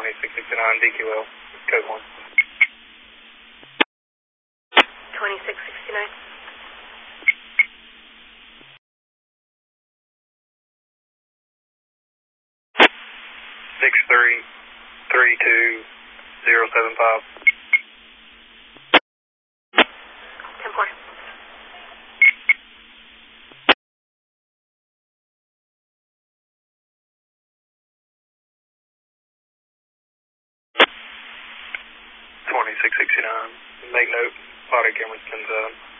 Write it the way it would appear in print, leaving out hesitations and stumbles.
2669 DQL, code 1. 2669. 6332075. 10-4. 2669. Make note, body camera 10-7.